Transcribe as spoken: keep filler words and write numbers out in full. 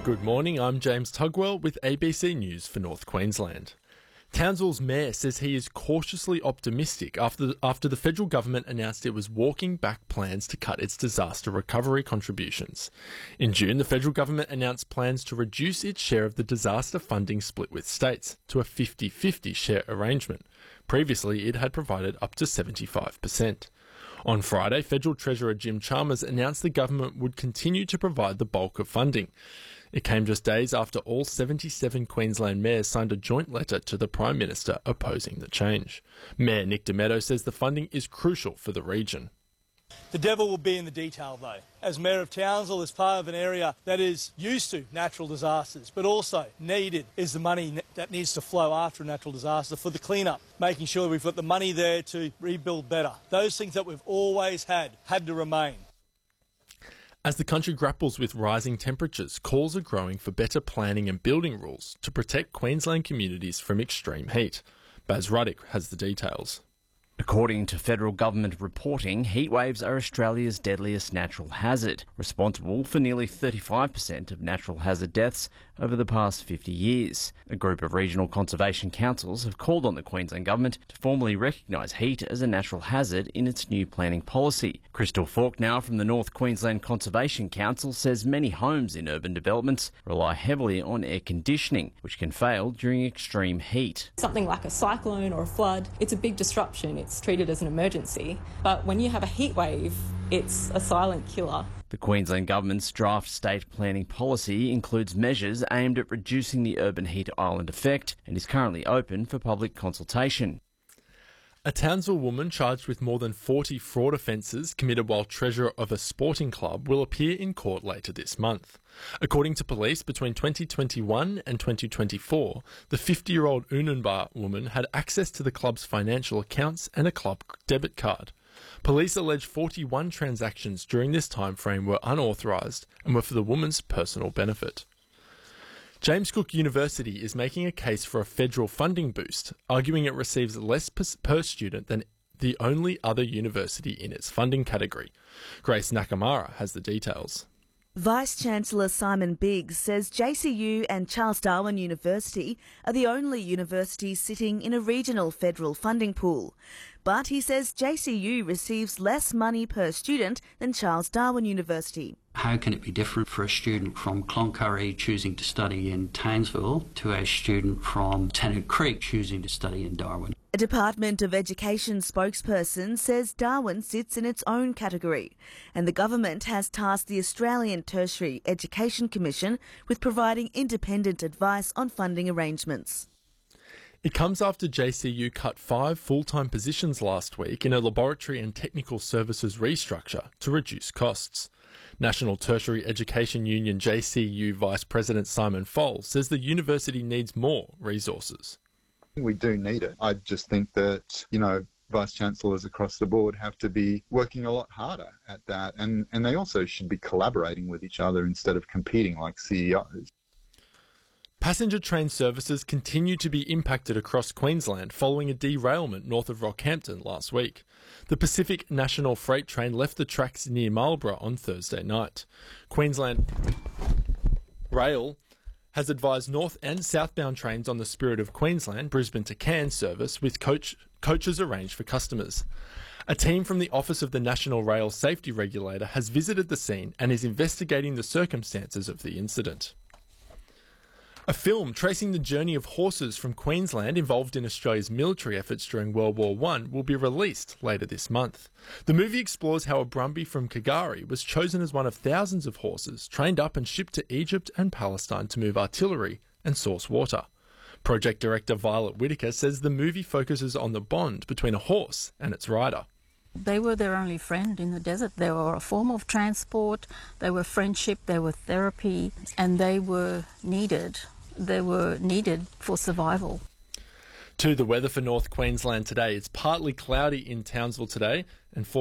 Good morning, I'm James Tugwell with A B C News for North Queensland. Townsville's mayor says he is cautiously optimistic after the, after the federal government announced it was walking back plans to cut its disaster recovery contributions. In June, the federal government announced plans to reduce its share of the disaster funding split with states to a fifty-fifty share arrangement. Previously, it had provided up to seventy-five percent. On Friday, Federal Treasurer Jim Chalmers announced the government would continue to provide the bulk of funding. It came just days after all seventy-seven Queensland mayors signed a joint letter to the Prime Minister opposing the change. Mayor Nick Demeto says the funding is crucial for the region. The devil will be in the detail, though. As Mayor of Townsville, as part of an area that is used to natural disasters, but also needed is the money that needs to flow after a natural disaster for the clean-up, making sure we've got the money there to rebuild better. Those things that we've always had, had to remain. As the country grapples with rising temperatures, calls are growing for better planning and building rules to protect Queensland communities from extreme heat. Baz Ruddick has the details. According to federal government reporting, heatwaves are Australia's deadliest natural hazard, responsible for nearly thirty-five percent of natural hazard deaths over the past fifty years. A group of regional conservation councils have called on the Queensland government to formally recognise heat as a natural hazard in its new planning policy. Crystal Faulkner from the North Queensland Conservation Council says many homes in urban developments rely heavily on air conditioning, which can fail during extreme heat. Something like a cyclone or a flood, it's a big disruption. It's treated as an emergency. But when you have a heat wave, it's a silent killer. The Queensland Government's draft state planning policy includes measures aimed at reducing the urban heat island effect and is currently open for public consultation. A Townsville woman charged with more than forty fraud offences committed while treasurer of a sporting club will appear in court later this month. According to police, between twenty twenty-one and twenty twenty-four, the fifty-year-old Unanbar woman had access to the club's financial accounts and a club debit card. Police allege forty-one transactions during this time frame were unauthorised and were for the woman's personal benefit. James Cook University is making a case for a federal funding boost, arguing it receives less per student than the only other university in its funding category. Grace Nakamura has the details. Vice-Chancellor Simon Biggs says J C U and Charles Darwin University are the only universities sitting in a regional federal funding pool. But he says J C U receives less money per student than Charles Darwin University. How can it be different for a student from Cloncurry choosing to study in Townsville to a student from Tennant Creek choosing to study in Darwin? A Department of Education spokesperson says Darwin sits in its own category, and the government has tasked the Australian Tertiary Education Commission with providing independent advice on funding arrangements. It comes after J C U cut five full-time positions last week in a laboratory and technical services restructure to reduce costs. National Tertiary Education Union J C U Vice President Simon Foll says the university needs more resources. We do need it. I just think that, you know, Vice-Chancellors across the board have to be working a lot harder at that, and, and they also should be collaborating with each other instead of competing like C E Os. Passenger train services continue to be impacted across Queensland following a derailment north of Rockhampton last week. The Pacific National Freight train left the tracks near Marlborough on Thursday night. Queensland Rail has advised north and southbound trains on the Spirit of Queensland, Brisbane to Cairns service with coach, coaches arranged for customers. A team from the Office of the National Rail Safety Regulator has visited the scene and is investigating the circumstances of the incident. A film tracing the journey of horses from Queensland involved in Australia's military efforts during World War One will be released later this month. The movie explores how a Brumby from Kagari was chosen as one of thousands of horses trained up and shipped to Egypt and Palestine to move artillery and source water. Project director Violet Whitaker says the movie focuses on the bond between a horse and its rider. They were their only friend in the desert. They were a form of transport, they were friendship, they were therapy, and they were needed. They were needed for survival. To the weather for North Queensland today. It's partly cloudy in Townsville today and